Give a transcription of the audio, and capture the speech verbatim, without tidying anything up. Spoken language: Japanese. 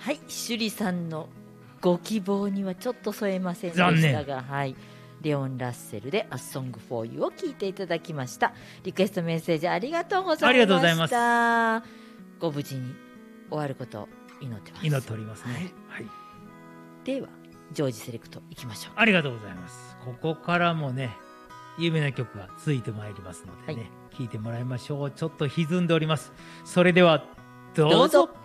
はい、趣里さんのご希望にはちょっと添えませんでしたが、はい、レオン・ラッセルで A Song for You を聞いていただきました。リクエストメッセージありがとうございました。 ありがとうございます。 ご無事に終わることを祈ってます。 祈っておりますね。はい。はい、 ではジョージセレクトいきましょう。 ありがとうございます。ここからもね、有名な曲が続いてまいりますのでね、はい、聞いてもらいましょう。ちょっと歪んでおります。それではどうぞ。どうぞ。